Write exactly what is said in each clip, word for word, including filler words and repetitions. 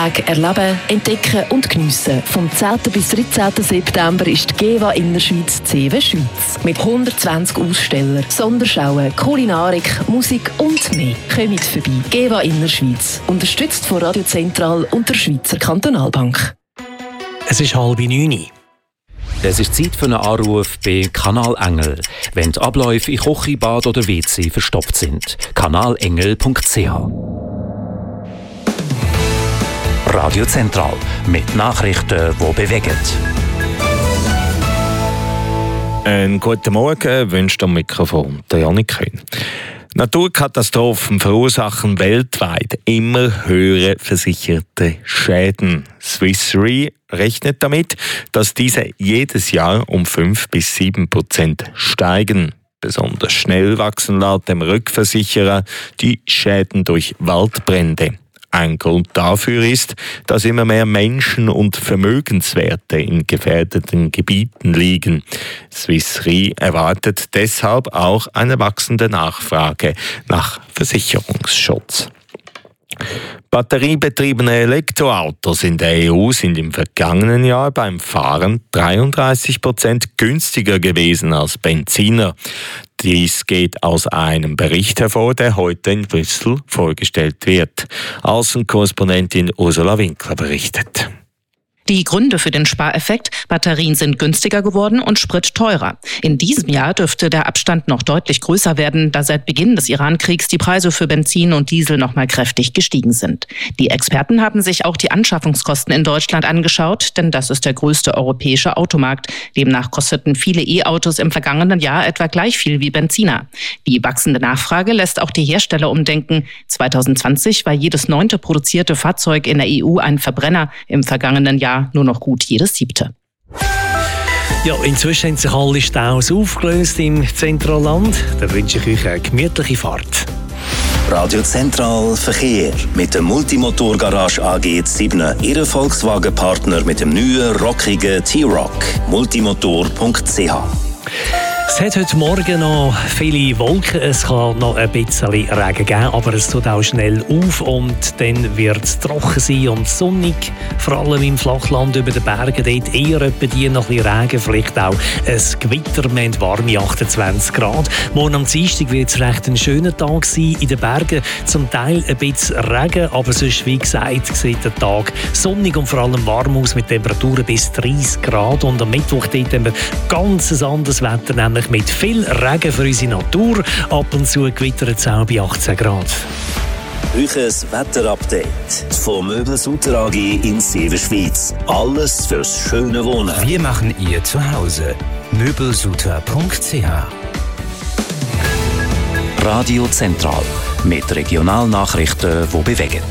Erleben, entdecken und geniessen. Vom zehnten bis dreizehnten September ist die GEWA Innerschweiz C W Schweiz. Mit hundertzwanzig Ausstellern, Sonderschauen, Kulinarik, Musik und mehr. Kommt vorbei. GEWA Innerschweiz. Unterstützt von Radio Zentral und der Schweizer Kantonalbank. Es ist halb neun. Es ist Zeit für einen Anruf bei Kanal Engel, wenn die Abläufe in Küche, Bad oder W C verstopft sind. kanalengel punkt c h. Radio Zentral mit Nachrichten, die bewegen. Einen guten Morgen wünscht am Mikrofon der Janik Kühn. Naturkatastrophen verursachen weltweit immer höhere versicherte Schäden. Swiss Re rechnet damit, dass diese jedes Jahr um fünf bis sieben Prozent steigen. Besonders schnell wachsen laut dem Rückversicherer die Schäden durch Waldbrände. Ein Grund dafür ist, dass immer mehr Menschen und Vermögenswerte in gefährdeten Gebieten liegen. Swiss Re erwartet deshalb auch eine wachsende Nachfrage nach Versicherungsschutz. Batteriebetriebene Elektroautos in der E U sind im vergangenen Jahr beim Fahren dreiunddreißig Prozent günstiger gewesen als Benziner. Dies geht aus einem Bericht hervor, der heute in Brüssel vorgestellt wird. Außenkorrespondentin Ursula Winkler berichtet. Die Gründe für den Spareffekt: Batterien sind günstiger geworden und Sprit teurer. In diesem Jahr dürfte der Abstand noch deutlich größer werden, da seit Beginn des Iran-Kriegs die Preise für Benzin und Diesel noch mal kräftig gestiegen sind. Die Experten haben sich auch die Anschaffungskosten in Deutschland angeschaut, denn das ist der größte europäische Automarkt. Demnach kosteten viele E-Autos im vergangenen Jahr etwa gleich viel wie Benziner. Die wachsende Nachfrage lässt auch die Hersteller umdenken. zwanzig zwanzig war jedes neunte produzierte Fahrzeug in der E U ein Verbrenner, im vergangenen Jahr nur noch gut jedes siebte. Ja, inzwischen haben sich alle Staus aufgelöst im Zentralland. Da wünsche ich euch eine gemütliche Fahrt. Radio Zentral Verkehr mit der Multimotor-Garage A G sieben, Ihrem Volkswagen-Partner mit dem neuen, rockigen T-Roc. multimotor punkt c h. Es hat heute Morgen noch viele Wolken, es kann noch ein bisschen Regen geben, aber es tut auch schnell auf und dann wird es trocken sein und sonnig, vor allem im Flachland über den Bergen, dort eher etwa die noch ein bisschen Regen, vielleicht auch ein Gewitter, wir haben warme achtundzwanzig Grad. Morgen am Dienstag wird es recht ein schöner Tag sein, in den Bergen zum Teil ein bisschen Regen, aber sonst, wie gesagt, sieht der Tag sonnig und vor allem warm aus mit Temperaturen bis dreißig Grad und am Mittwoch dort haben wir ganz ein anderes Wetter, nämlich mit viel Regen für unsere Natur. Ab und zu gewittert es auch bei achtzehn Grad. Euches Wetterupdate von Möbelsutter A G in Severschweiz. Alles fürs schöne Wohnen. Wir machen ihr zu Hause. möbelsutter punkt c h. Radio Zentral mit Regionalnachrichten, die bewegen.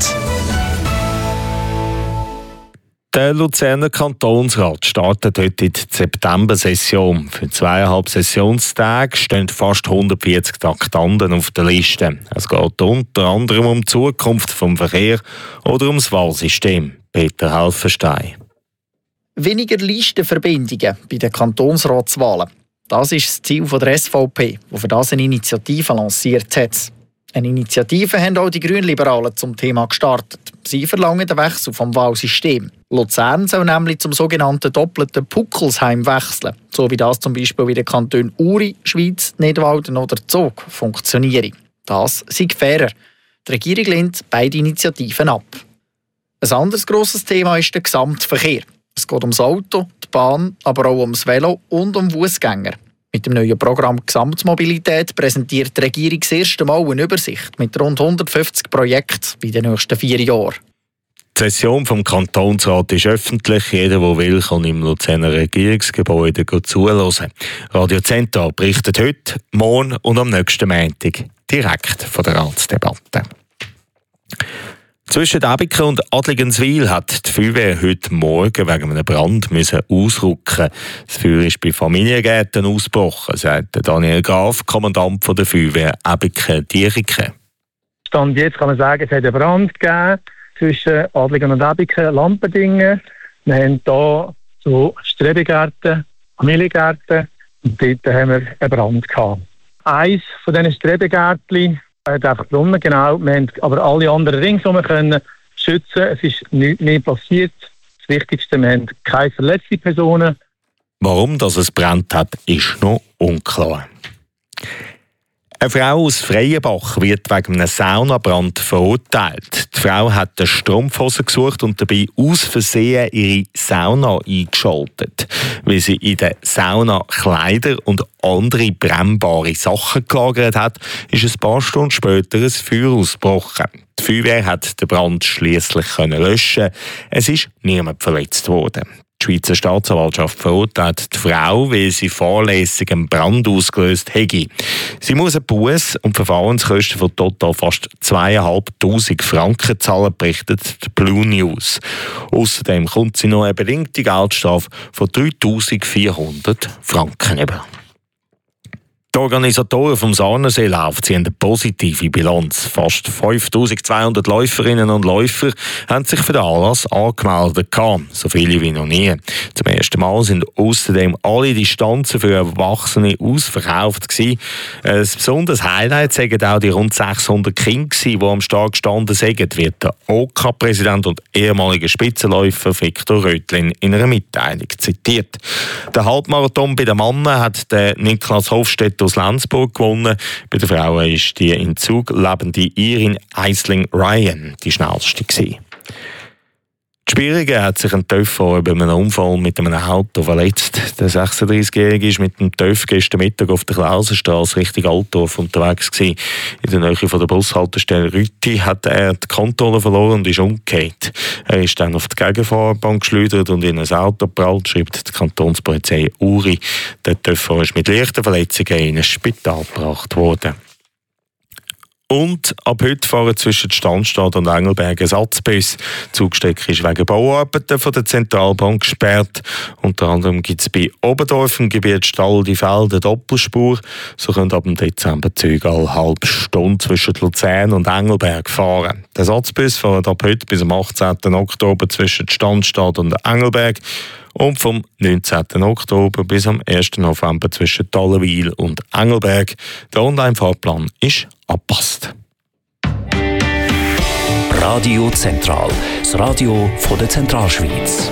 Der Luzerner Kantonsrat startet heute in die September-Session. Für zweieinhalb Sessionstage stehen fast hundertvierzig Traktanten auf der Liste. Es geht unter anderem um die Zukunft des Verkehrs oder um das Wahlsystem. Peter Helfenstein. Weniger Listenverbindungen bei den Kantonsratswahlen. Das ist das Ziel der S V P, die für das eine Initiative lanciert hat. Eine Initiative haben auch die Grünliberalen zum Thema gestartet. Sie verlangen den Wechsel vom Wahlsystem. Luzern soll nämlich zum sogenannten doppelten Puckelsheim wechseln, so wie das zum Beispiel in den Kantonen Uri, Schwyz, Nidwalden oder Zug funktioniere. Das sei fairer. Die Regierung lehnt beide Initiativen ab. Ein anderes grosses Thema ist der Gesamtverkehr. Es geht ums Auto, die Bahn, aber auch ums Velo und um Fußgänger. Mit dem neuen Programm Gesamtmobilität präsentiert die Regierung das erste Mal eine Übersicht mit rund hundertfünfzig Projekten in den nächsten vier Jahren. Die Session vom Kantonsrat ist öffentlich. Jeder, der will, kann im Luzerner Regierungsgebäude zuhören. Radio Zentral berichtet heute, morgen und am nächsten Montag direkt von der Ratsdebatte. Zwischen Abiken und Adligenswil hat die Feuerwehr heute Morgen wegen einem Brand müssen ausrücken. Das Feuer ist bei Familiengärten ausgebrochen, sagt Daniel Graf, Kommandant der Feuerwehr Abiken-Diechiken. Stand jetzt kann man sagen, es hat einen Brand gegeben zwischen Adligen und Abiken, Lampendingen. Wir haben hier so Strebegärten, Familiengärten und dort haben wir einen Brand gehabt. Eins von diesen Strebegärtchen hat einfach gebrannt, genau. Wir haben aber alle anderen ringsherum können schützen. Es ist nichts mehr passiert. Das Wichtigste, wir haben keine verletzten Personen. Warum das es brennt hat, ist noch unklar. Eine Frau aus Freienbach wird wegen einem Saunabrand verurteilt. Die Frau hat eine Strumpfhose gesucht und dabei aus Versehen ihre Sauna eingeschaltet. Weil sie in der Sauna Kleider und andere brennbare Sachen gelagert hat, ist ein paar Stunden später ein Feuer ausgebrochen. Die Feuerwehr hat den Brand schliesslich löschen. Es ist niemand verletzt worden. Die Schweizer Staatsanwaltschaft verurteilt die Frau, weil sie fahrlässig einen Brand ausgelöst hätte. Sie muss einen Buß und Verfahrenskosten von total fast zweitausendfünfhundert Franken zahlen, berichtet die Blue News. Außerdem kommt sie noch eine bedingte Geldstrafe von dreitausendvierhundert Franken über. Die Organisatoren vom Sarnenseelauf ziehen eine positive Bilanz. Fast fünftausendzweihundert Läuferinnen und Läufer haben sich für den Anlass angemeldet. So viele wie noch nie. Zum ersten Mal sind außerdem alle Distanzen für Erwachsene ausverkauft gewesen. Ein besonderes Highlight sagen auch die rund sechshundert Kinder, die am Start gestanden sind, wird der O K A-Präsident und ehemalige Spitzenläufer Viktor Röthlin in einer Mitteilung zitiert. Der Halbmarathon bei den Männern hat der Niklas Hofstedt aus Lenzburg gewonnen. Bei den Frauen ist die in Zug lebende Irin Eisling-Ryan die schnellste gewesen. Die Spierigen hat sich ein Töffer bei einem Unfall mit einem Auto verletzt. Der sechsunddreißigjährige war mit dem Töff gestern Mittag auf der Klausenstrasse Richtung Altdorf unterwegs gewesen. In der Nähe von der Bushaltestelle Rütti hat er die Kontrolle verloren und ist umgekehrt. Er ist dann auf die Gegenfahrbahn geschleudert und in ein Auto geprallt, schreibt die Kantonspolizei Uri. Der Töffer ist mit leichten Verletzungen in ein Spital gebracht worden. Und ab heute fahren zwischen Standstadt und Engelberg Ersatzbus. Die Zugstrecke ist wegen Bauarbeiten von der Zentralbank gesperrt. Unter anderem gibt es bei Oberdorf im Gebiet Staldi-Feld eine Doppelspur. So können ab dem Dezember Züge alle halbe Stunde zwischen Luzern und Engelberg fahren. Der Ersatzbus fährt ab heute bis am achtzehnten Oktober zwischen Standstadt und Engelberg und vom neunzehnten Oktober bis am ersten November zwischen Tallenwil und Engelberg. Der Online-Fahrplan ist angepasst. Radio Zentral, das Radio von der Zentralschweiz.